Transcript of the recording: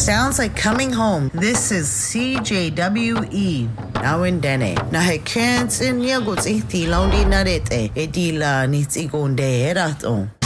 Sounds like coming home. This is CJWE. Now in Dene. Na he kens in yagots iti laundi narete. Edila nits igonde eraton.